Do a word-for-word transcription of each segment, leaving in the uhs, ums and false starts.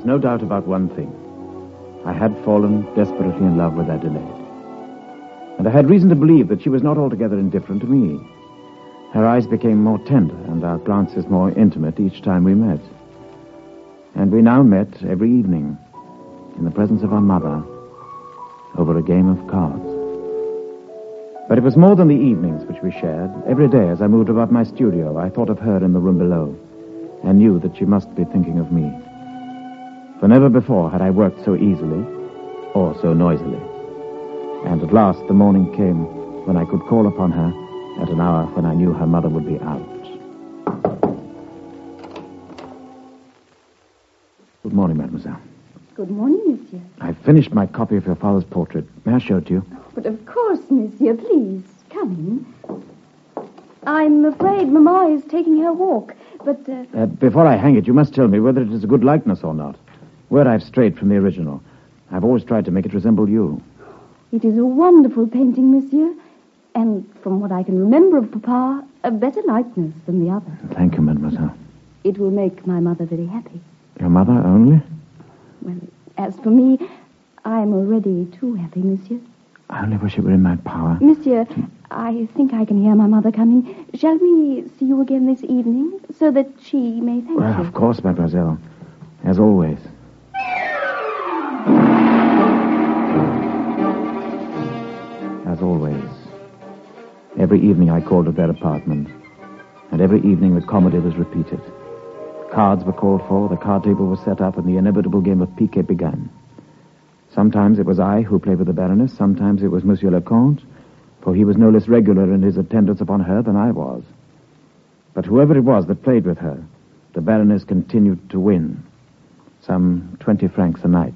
was no doubt about one thing. I had fallen desperately in love with Adelaide. And I had reason to believe that she was not altogether indifferent to me. Her eyes became more tender and our glances more intimate each time we met. And we now met every evening in the presence of our mother over a game of cards. But it was more than the evenings which we shared. Every day as I moved about my studio, I thought of her in the room below and knew that she must be thinking of me. For never before had I worked so easily or so noisily. And at last the morning came when I could call upon her at an hour when I knew her mother would be out. Good morning, mademoiselle. Good morning, monsieur. I've finished my copy of your father's portrait. May I show it to you? But of course, monsieur, please, come in. I'm afraid Mamma is taking her walk, but... Uh... Uh, before I hang it, you must tell me whether it is a good likeness or not. Where I've strayed from the original. I've always tried to make it resemble you. It is a wonderful painting, monsieur. And from what I can remember of Papa, a better likeness than the other. Thank you, mademoiselle. It will make my mother very happy. Your mother only? Well, as for me, I'm already too happy, monsieur. I only wish it were in my power. Monsieur, I think I can hear my mother coming. Shall we see you again this evening, so that she may thank Well, you? of course, mademoiselle. As always. As always. Every evening I called at their apartment, and every evening the comedy was repeated. Cards were called for, the card table was set up, and the inevitable game of piquet began. Sometimes it was I who played with the Baroness, sometimes it was Monsieur le Comte, for he was no less regular in his attendance upon her than I was. But whoever it was that played with her, the Baroness continued to win. Some twenty francs a night.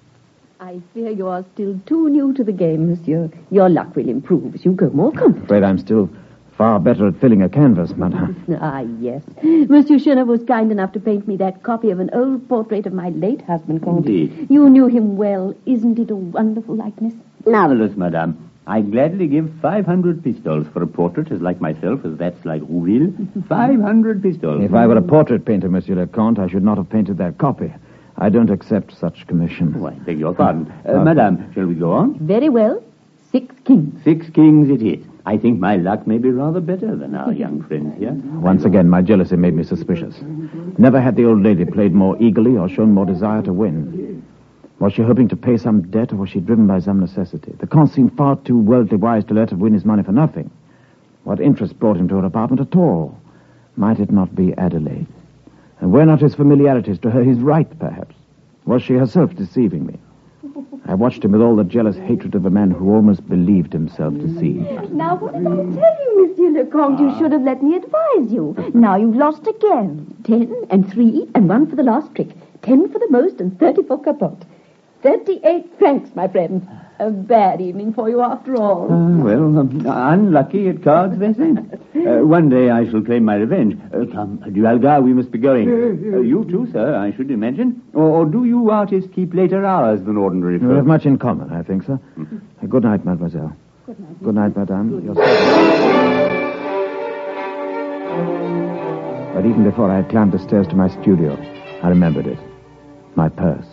I fear you are still too new to the game, monsieur. Your luck will improve as you go more confident. I'm afraid I'm still far better at filling a canvas, madame. Ah, yes. Monsieur Chenev was kind enough to paint me that copy of an old portrait of my late husband, Comte. Indeed. You knew him well. Isn't it a wonderful likeness? Marvelous, madame. I'd gladly give five hundred pistoles for a portrait as like myself as that's like Rouville. five hundred pistoles. If I were a portrait painter, Monsieur le Comte, I should not have painted that copy. I don't accept such commissions. Oh, I beg your pardon. Uh, madame, shall we go on? Very well. Six kings. Six kings it is. I think my luck may be rather better than our young friends here. Once again, my jealousy made me suspicious. Never had the old lady played more eagerly or shown more desire to win. Was she hoping to pay some debt, or was she driven by some necessity? The Comte seemed far too worldly wise to let her win his money for nothing. What interest brought him to her apartment at all? Might it not be Adelaide? And were not his familiarities to her his right, perhaps? Was she herself deceiving me? I watched him with all the jealous hatred of a man who almost believed himself deceived. Now, what did I tell you, Monsieur Lecomte? You should have let me advise you. Now you've lost again. Ten and three and one for the last trick. Ten for the most and thirty for capote. Thirty-eight francs, my friend. A bad evening for you after all. Uh, well, um, unlucky at cards, they say. Uh, one day I shall claim my revenge. Uh, come, Dualga, we must be going. Uh, you too, sir, I should imagine. Or, or do you artists keep later hours than ordinary folk? We have much in common, I think, sir. Uh, good night, mademoiselle. Good night. Good night, madame. Your But even before I had climbed the stairs to my studio, I remembered it. My purse.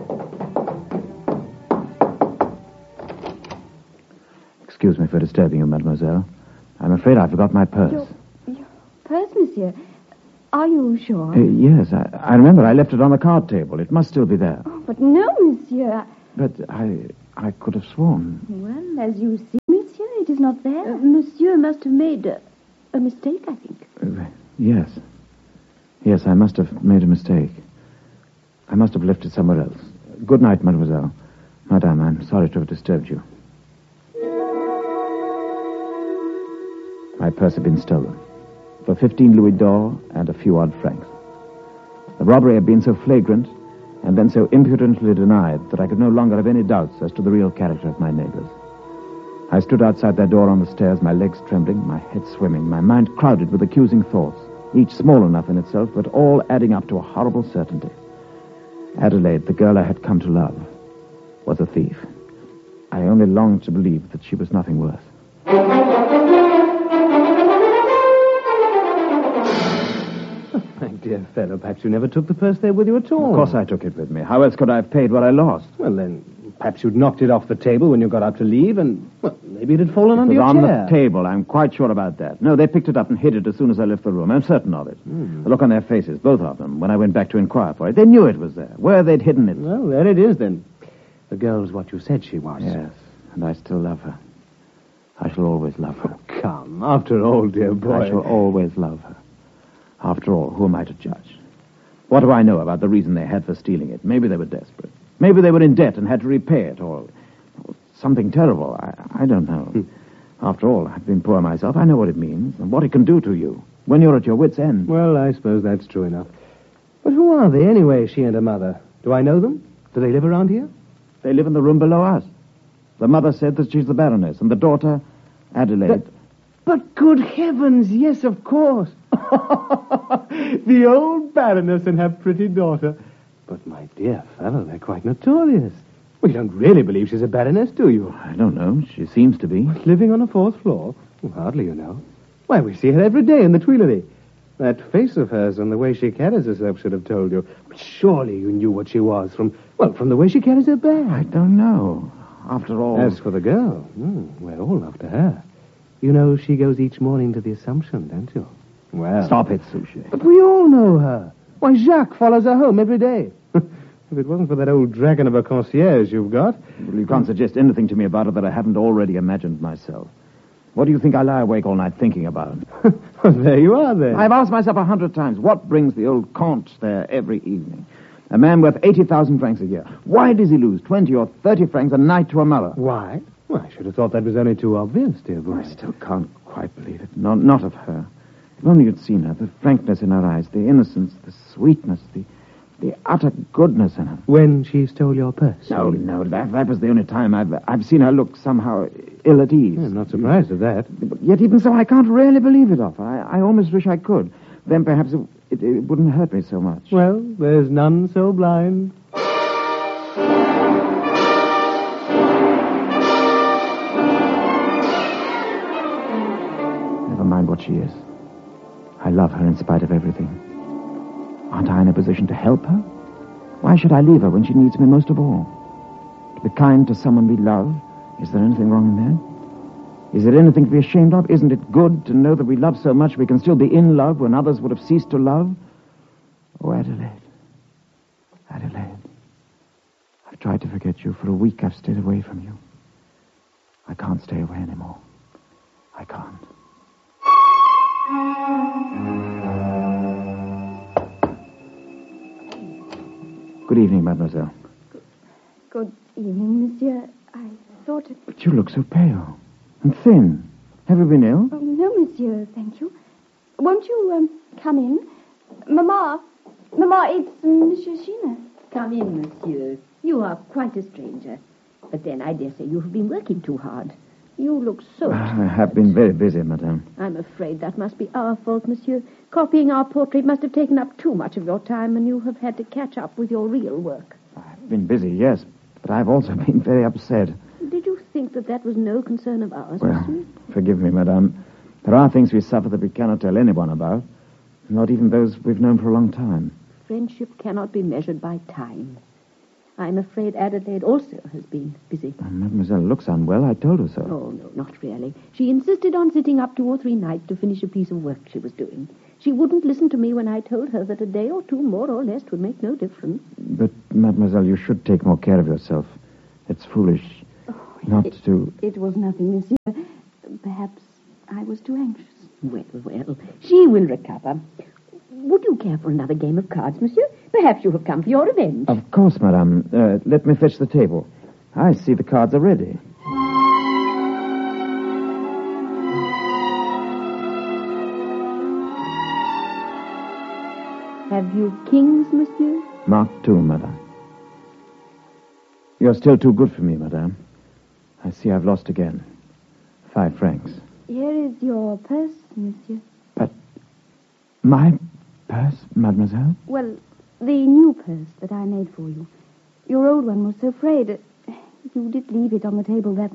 Excuse me for disturbing you, mademoiselle. I'm afraid I forgot my purse. Your, your purse, monsieur? Are you sure? Uh, yes, I, I remember I left it on the card table. It must still be there. Oh, but no, monsieur. But I I could have sworn. Well, as you see, monsieur, it is not there. Uh, monsieur must have made a, a mistake, I think. Uh, yes. Yes, I must have made a mistake. I must have left it somewhere else. Good night, mademoiselle. Madame, I'm sorry to have disturbed you. My purse had been stolen. For fifteen louis d'or and a few odd francs. The robbery had been so flagrant and then so impudently denied that I could no longer have any doubts as to the real character of my neighbors. I stood outside their door on the stairs, my legs trembling, my head swimming, my mind crowded with accusing thoughts, each small enough in itself, but all adding up to a horrible certainty. Adelaide, the girl I had come to love, was a thief. I only longed to believe that she was nothing worse. My dear fellow, perhaps you never took the purse there with you at all. Of course I took it with me. How else could I have paid what I lost? Well, then, perhaps you'd knocked it off the table when you got up to leave, and, well, maybe it had fallen It under was your on chair. the table. I'm quite sure about that. No, they picked it up and hid it as soon as I left the room. I'm certain of it. Hmm. The look on their faces, both of them, when I went back to inquire for it. They knew it was there. Where they'd hidden it. Well, there it is, then. The girl's what you said she was. Yes, and I still love her. I shall always love her. Come, after all, dear boy. I shall always love her. After all, who am I to judge? What do I know about the reason they had for stealing it? Maybe they were desperate. Maybe they were in debt and had to repay it, or, or something terrible. I, I don't know. Hmm. After all, I've been poor myself. I know what it means and what it can do to you when you're at your wits' end. Well, I suppose that's true enough. But who are they, anyway, she and her mother? Do I know them? Do they live around here? They live in the room below us. The mother said that she's the Baroness, and the daughter, Adelaide. But, but good heavens, yes, of course. The old Baroness and her pretty daughter. But, my dear fellow, they're quite notorious. Well, you don't really believe she's a Baroness, do you? I don't know. She seems to be. Living on a fourth floor? Well, hardly, you know. Why, we see her every day in the Tuileries. That face of hers and the way she carries herself should have told you. But surely you knew what she was from, well, from the way she carries her bag. I don't know. After all... As for the girl, mm, we're all after her. You know she goes each morning to the Assumption, don't you? Well... Stop it, Suchet. But we all know her. Why, Jacques follows her home every day. If it wasn't for that old dragon of a concierge you've got... Well, you can't suggest anything to me about it that I haven't already imagined myself. What do you think I lie awake all night thinking about? Well, there you are, then. I've asked myself a hundred times, what brings the old Comte there every evening? A man worth eighty thousand francs a year. Why does he lose twenty or thirty francs a night to a mother? Why? Well, I should have thought that was only too obvious, dear boy. I still can't quite believe it. Not, not of her. If only you'd seen her, the frankness in her eyes, the innocence, the sweetness, the the utter goodness in her. When she stole your purse? No, no, that, that was the only time I've, I've seen her look somehow ill at ease. I'm not surprised at that. But yet even so, I can't really believe it of her. I, I almost wish I could. Then perhaps it, it, it wouldn't hurt me so much. Well, there's none so blind. Never mind what she is. I love her in spite of everything. Aren't I in a position to help her? Why should I leave her when she needs me most of all? To be kind to someone we love, is there anything wrong in that? Is there anything to be ashamed of? Isn't it good to know that we love so much we can still be in love when others would have ceased to love? Oh, Adelaide. Adelaide. I've tried to forget you. For a week I've stayed away from you. I can't stay away anymore. I can't. Good evening, mademoiselle. Good evening, monsieur. I thought it... But you look so pale and thin. Have you been ill? Oh, no, monsieur, thank you. Won't you um, come in? Mamma, Mamma, it's Monsieur Sheena. Come in, monsieur. You are quite a stranger. But then I dare say you have been working too hard. You look so... I have been very busy, madame. I'm afraid that must be our fault, monsieur. Copying our portrait must have taken up too much of your time, and you have had to catch up with your real work. I've been busy, yes, but I've also been very upset. Did you think that that was no concern of ours, Well, monsieur? forgive me, madame. There are things we suffer that we cannot tell anyone about, not even those we've known for a long time. Friendship cannot be measured by time. I'm afraid Adelaide also has been busy. Uh, Mademoiselle looks unwell. I told her so. Oh, no, not really. She insisted on sitting up two or three nights to finish a piece of work she was doing. She wouldn't listen to me when I told her that a day or two, more or less, would make no difference. But, mademoiselle, you should take more care of yourself. It's foolish Oh, not it, to... It was nothing, monsieur. Perhaps I was too anxious. Well, well, she will recover. Would you care for another game of cards, monsieur? Perhaps you have come for your revenge. Of course, madame. Uh, let me fetch the table. I see the cards are ready. Have you kings, monsieur? Mark two, madame. You're still too good for me, madame. I see I've lost again. Five francs. Here is your purse, monsieur. But my purse, mademoiselle? Well, the new purse that I made for you. Your old one was so frayed. You did leave it on the table that